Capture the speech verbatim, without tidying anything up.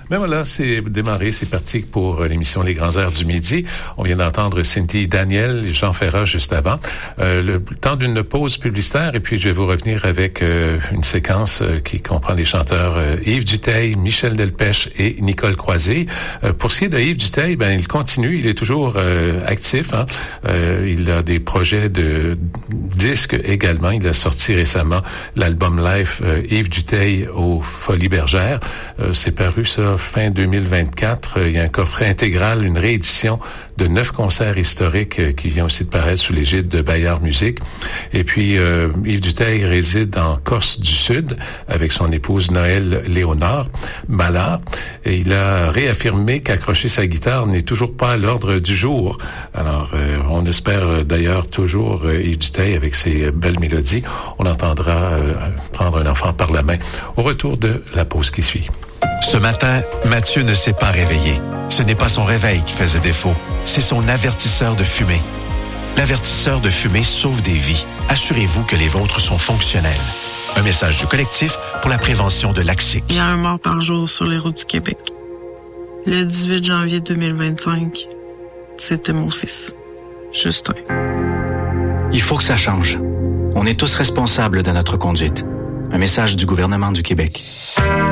Ben voilà, c'est démarré, c'est parti pour l'émission Les Grands Airs du Midi. On vient d'entendre Cindy Daniel et Jean Ferrat juste avant. Euh, le temps d'une pause publicitaire et puis je vais vous revenir avec euh, une séquence euh, qui comprend les chanteurs euh, Yves Dutheil, Michel Delpech et Nicole Croisé. Euh, pour ce qui est de Yves Dutheil, ben il continue, il est toujours euh, actif. Hein? Euh, il a des projets de disques également. Il a sorti récemment l'album live euh, Yves Dutheil aux Folies Bergères. Euh, c'est paru ça fin deux mille vingt-quatre. Il y a un coffret intégral, une réédition de neuf concerts historiques qui vient aussi de paraître sous l'égide de Bayard Musique. Et puis, euh, Yves Dutheil réside en Corse du Sud avec son épouse Noël Léonard Ballard. Et il a réaffirmé qu'accrocher sa guitare n'est toujours pas à l'ordre du jour. Alors, euh, on espère d'ailleurs toujours euh, Yves Dutheil avec ses belles mélodies. On entendra euh, prendre un enfant par la main au retour de la pause qui suit. Ce matin, Mathieu ne s'est pas réveillé. Ce n'est pas son réveil qui faisait défaut, c'est son avertisseur de fumée. L'avertisseur de fumée sauve des vies. Assurez-vous que les vôtres sont fonctionnels. Un message du collectif pour la prévention de l'A C I C. Il y a un mort par jour sur les routes du Québec. Le dix-huit janvier deux mille vingt-cinq, c'était mon fils, Justin. Il faut que ça change. On est tous responsables de notre conduite. Un message du gouvernement du Québec.